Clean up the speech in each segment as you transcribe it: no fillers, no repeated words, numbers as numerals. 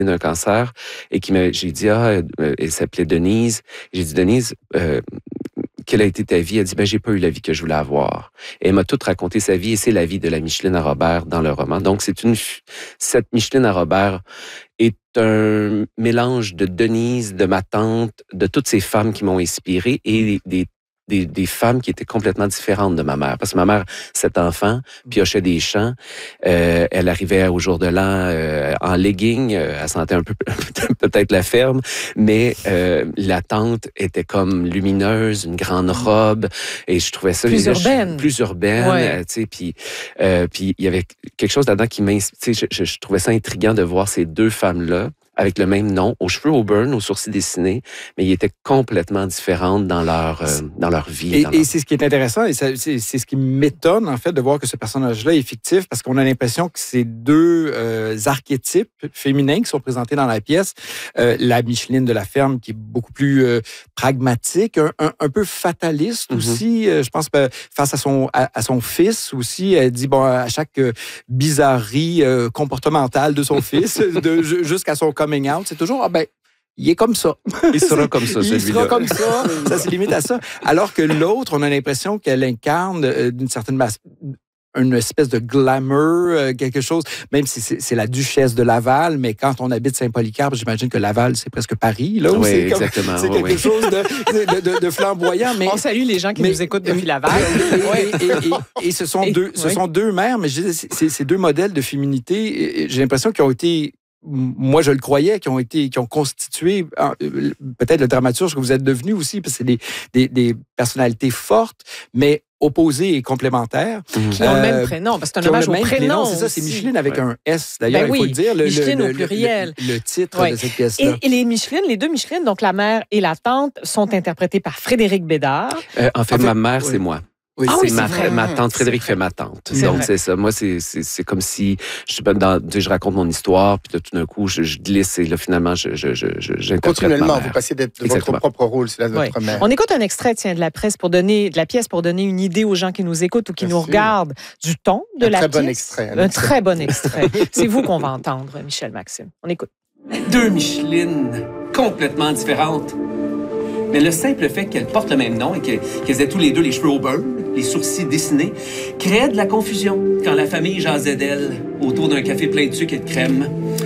d'un cancer et j'ai dit, elle s'appelait Denise. J'ai dit, Denise, quelle a été ta vie? Elle dit, j'ai pas eu la vie que je voulais avoir. Et elle m'a tout raconté sa vie et c'est la vie de la Micheline à Robert dans le roman. Donc, cette Micheline à Robert est un mélange de Denise, de ma tante, de toutes ces femmes qui m'ont inspiré et des femmes qui étaient complètement différentes de ma mère. Parce que ma mère, 7 enfants, piochait des champs. Elle arrivait au jour de l'an en legging. Elle sentait un peu peut-être la ferme. Mais la tante était comme lumineuse, une grande robe. Et je trouvais ça... Plus urbaine. Ouais. Tu sais, puis il y avait quelque chose là-dedans qui m'inspirait. Je trouvais ça intriguant de voir ces deux femmes-là avec le même nom, aux cheveux auburn, aux sourcils dessinés, mais ils étaient complètement différentes dans leur vie. Et c'est ce qui est intéressant, et c'est ce qui m'étonne, en fait, de voir que ce personnage-là est fictif, parce qu'on a l'impression que c'est deux archétypes féminins qui sont présentés dans la pièce. La Micheline de la ferme, qui est beaucoup plus pragmatique, un peu fataliste aussi, je pense, face à son fils aussi. Elle dit, à chaque bizarrerie comportementale de son fils, jusqu'à son coming out, c'est toujours, il est comme ça. Il sera comme ça, celui-là. Il sera comme ça. Ça se limite à ça. Alors que l'autre, on a l'impression qu'elle incarne d'une certaine manière une espèce de glamour, quelque chose, même si c'est la duchesse de Laval, mais quand on habite Saint-Polycarpe, j'imagine que Laval, c'est presque Paris, là. Oui, exactement. C'est quelque chose de flamboyant. Mais, on salue les gens qui nous écoutent depuis Laval. Et ce sont deux mères, mais je dis, c'est deux modèles de féminité, j'ai l'impression qu'ils ont été... Moi, je le croyais, qui ont constitué peut-être le dramaturge que vous êtes devenu aussi, parce que c'est des personnalités fortes, mais opposées et complémentaires. Qui ont le même prénom, parce que c'est un hommage au prénom. C'est ça, c'est Micheline avec un S, d'ailleurs, il faut le dire. Micheline au pluriel. Le titre de cette pièce-là. Et les deux Micheline, donc la mère et la tante, sont interprétées par Frédéric Bédard. En fait, ma mère, c'est moi. Oui, ma tante Frédéric fait ma tante. Donc, c'est ça. Moi, c'est comme si je raconte mon histoire, puis tout d'un coup, je glisse et là, finalement, j'interprète continuellement, ma mère. vous passez de votre propre rôle, c'est là de votre mère. On écoute un extrait de la pièce pour donner une idée aux gens qui nous écoutent ou qui nous regardent du ton de la pièce. Un très bon extrait. C'est vous qu'on va entendre, Michel Maxime. On écoute. Deux Micheline complètement différentes. Mais le simple fait qu'elles portent le même nom et qu'elles aient tous les deux les cheveux au beurre, les sourcils dessinés, créait de la confusion quand la famille jasait d'elles autour d'un café plein de sucre et de crème.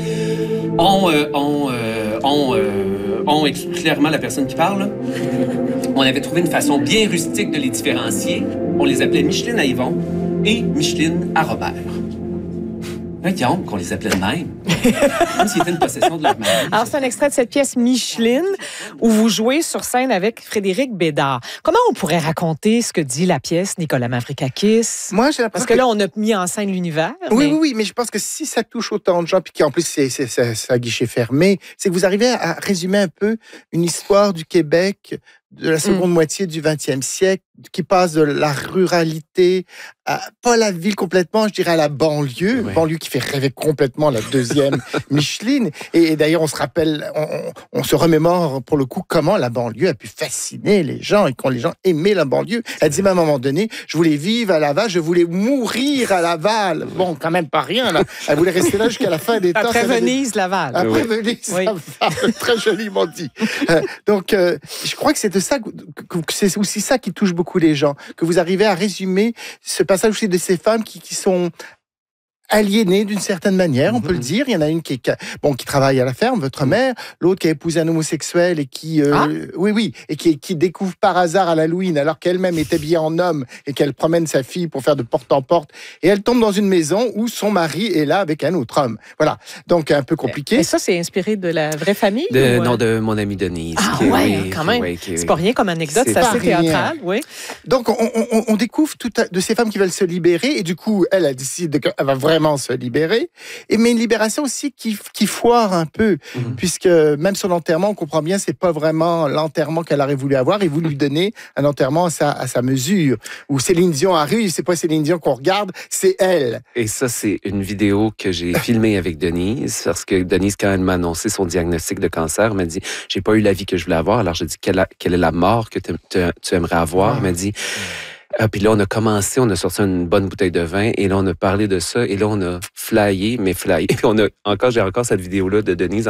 On explique clairement la personne qui parle. On avait trouvé une façon bien rustique de les différencier. On les appelait Micheline à Yvon et Micheline à Robert. Voyons qu'on les appelait de même. Comme s'ils étaient une possession de leur mère. Alors, c'est un extrait de cette pièce Micheline où vous jouez sur scène avec Frédéric Bédard. Comment on pourrait raconter ce que dit la pièce Nicolas Mavrakakis? Moi, j'ai l'impression parce que là, on a mis en scène l'univers. Oui, mais je pense que si ça touche autant de gens, puis qu'en plus, c'est à guichet fermé, c'est que vous arrivez à résumer un peu une histoire du Québec de la seconde moitié du 20e siècle, qui passe de la ruralité à, pas la ville complètement, je dirais à la banlieue, banlieue qui fait rêver complètement la deuxième Micheline. Et d'ailleurs, on se rappelle, on se remémore pour le coup comment la banlieue a pu fasciner les gens et quand les gens aimaient la banlieue. Elle dit même à un moment donné, je voulais vivre à Laval, je voulais mourir à Laval. Bon, quand même pas rien, là. Elle voulait rester là jusqu'à la fin des temps. Après Venise, Laval. Après Venise, Laval. Très joliment dit. Donc, je crois que c'est de ça, que c'est aussi ça qui touche beaucoup les gens, que vous arrivez à résumer ce passage aussi de ces femmes qui sont aliénée d'une certaine manière, on peut le dire. Il y en a une qui travaille à la ferme, votre mère, l'autre qui a épousé un homosexuel et qui, et qui découvre par hasard à l'Halloween, alors qu'elle-même est habillée en homme et qu'elle promène sa fille pour faire de porte en porte, et elle tombe dans une maison où son mari est là avec un autre homme. Voilà. Donc, un peu compliqué. Et ça, c'est inspiré de la vraie famille? Non, de mon amie Denise. Quand même. C'est pas rien comme anecdote, c'est assez théâtral. Oui. Donc, on découvre de ces femmes qui veulent se libérer, et du coup, elle décide qu'elle va vraiment se libérer, mais une libération aussi qui foire un peu, puisque même son enterrement, on comprend bien, c'est pas vraiment l'enterrement qu'elle aurait voulu avoir, et voulu lui donner un enterrement à sa mesure. Où Céline Dion arrive, c'est pas Céline Dion qu'on regarde, c'est elle. Et ça, c'est une vidéo que j'ai filmée avec Denise, parce que Denise, quand elle m'a annoncé son diagnostic de cancer, m'a dit, j'ai pas eu la vie que je voulais avoir, alors j'ai dit, quelle est la mort que tu aimerais avoir? Elle m'a dit, puis là, on a sorti une bonne bouteille de vin, et là, on a parlé de ça, et là, on a flyé. Puis j'ai encore cette vidéo-là de Denise